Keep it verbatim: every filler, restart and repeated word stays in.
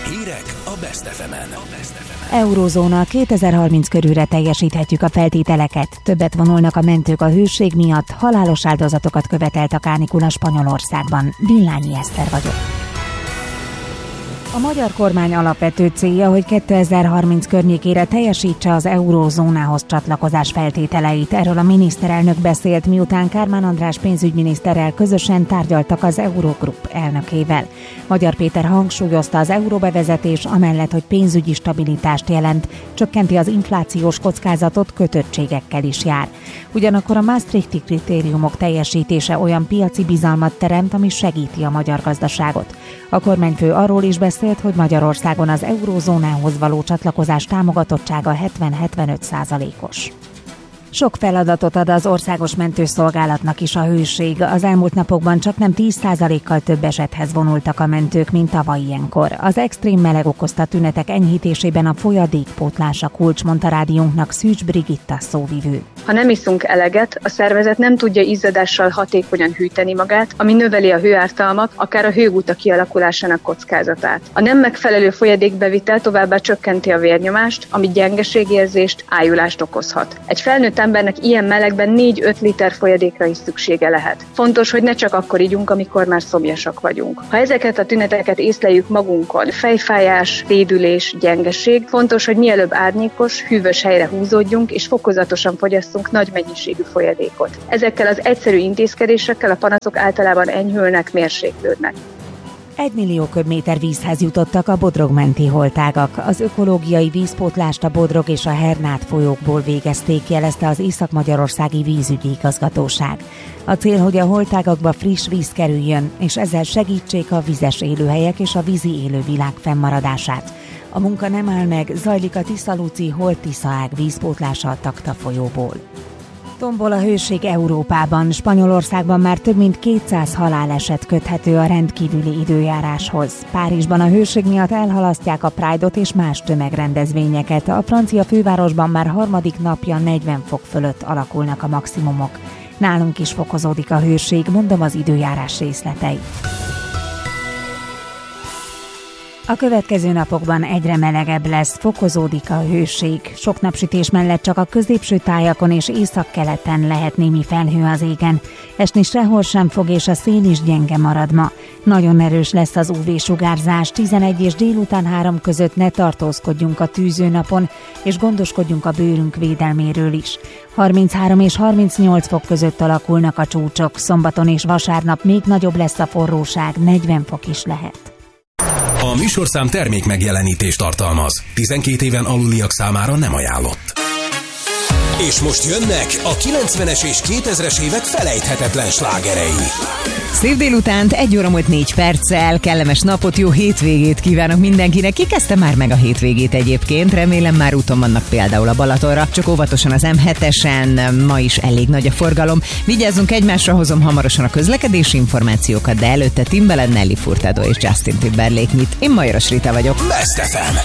Hírek a Best ef emen. Eurózóna, kétezer-harminc körülre teljesíthetjük a feltételeket. Többet vonulnak a mentők a hőség miatt, halálos áldozatokat követelt a kánikula Spanyolországban. Villányi Eszter vagyok. A magyar kormány alapvető célja, hogy kétezer-harminc környékére teljesítse az eurózónához csatlakozás feltételeit. Erről a miniszterelnök beszélt, miután Kármán András pénzügyminiszterrel közösen tárgyaltak az Eurogroup elnökével. Magyar Péter hangsúlyozta, az euróbevezetés amellett, hogy pénzügyi stabilitást jelent, csökkenti az inflációs kockázatot, kötöttségekkel is jár. Ugyanakkor a Maastrichti kritériumok teljesítése olyan piaci bizalmat teremt, ami segíti a magyar gazdaságot. A kormányfő arról is beszélt, hogy Magyarországon az eurózónához való csatlakozás támogatottsága hetven-hetvenöt százalékos. Sok feladatot ad az országos mentőszolgálatnak is a hőség. Az elmúlt napokban csaknem tíz százalékkal több esethez vonultak a mentők, mint tavaly ilyenkor. Az extrém meleg okozta tünetek enyhítésében a folyadékpótlás a kulcs, mondta rádiónknak Szűcs Brigitta szóvivő. Ha nem iszunk eleget, a szervezet nem tudja izzadással hatékonyan hűteni magát, ami növeli a hőártalmat, akár a hőguta kialakulásának kockázatát. A nem megfelelő folyadékbevitel továbbá csökkenti a vérnyomást, ami gyengeségérzést, ájulást okozhat. Egy felnőtt embernek ilyen melegben négy-öt liter folyadékra is szüksége lehet. Fontos, hogy ne csak akkor igyunk, amikor már szomjasak vagyunk. Ha ezeket a tüneteket észleljük magunkon, fejfájás, rédülés, gyengeség, fontos, hogy mielőbb árnyékos, hűvös helyre húzódjunk és fokozatosan fogyasszunk nagy mennyiségű folyadékot. Ezekkel az egyszerű intézkedésekkel a panaszok általában enyhülnek, mérséklődnek. Egy millió köbméter vízhez jutottak a Bodrog-menti holtágak. Az ökológiai vízpótlást a Bodrog és a Hernát folyókból végezték, jelezte az Észak-Magyarországi Vízügyi Igazgatóság. A cél, hogy a holtágakba friss víz kerüljön, és ezzel segítsék a vizes élőhelyek és a vízi élővilág fennmaradását. A munka nem áll meg, zajlik a Tisza-Luci Holt-Tisza-ág vízpótlása a Takta folyóból. Tombol a hőség Európában. Spanyolországban már több mint kétszáz haláleset köthető a rendkívüli időjáráshoz. Párizsban a hőség miatt elhalasztják a Pride-ot és más tömegrendezvényeket. A francia fővárosban már harmadik napja negyven fok fölött alakulnak a maximumok. Nálunk is fokozódik a hőség, mondom az időjárás részletei. A következő napokban egyre melegebb lesz, fokozódik a hőség. Sok napsütés mellett csak a középső tájakon és északkeleten lehet némi felhő az égen. Esni sehol sem fog, és a szél is gyenge marad ma. Nagyon erős lesz az ú vé-sugárzás, tizenegy és délután három között ne tartózkodjunk a tűzőnapon, és gondoskodjunk a bőrünk védelméről is. harminchárom és harmincnyolc fok között alakulnak a csúcsok, szombaton és vasárnap még nagyobb lesz a forróság, negyven fok is lehet. A műsorszám termék megjelenítést tartalmaz. tizenkét éven aluliak számára nem ajánlott. És most jönnek a kilencvenes és kétezres évek felejthetetlen slágerei. Szép délutánt, egy óra múlt négy perccel, kellemes napot, jó hétvégét kívánok mindenkinek. Ki kezdte már meg a hétvégét egyébként? Remélem már úton vannak például a Balatonra, csak óvatosan az em hetesen, ma is elég nagy a forgalom. Vigyázzunk egymásra, hozom hamarosan a közlekedési információkat, de előtte Timbaland, Nelly Furtado és Justin Timberlake nyit. Én Majoros Rita vagyok. Best ef em.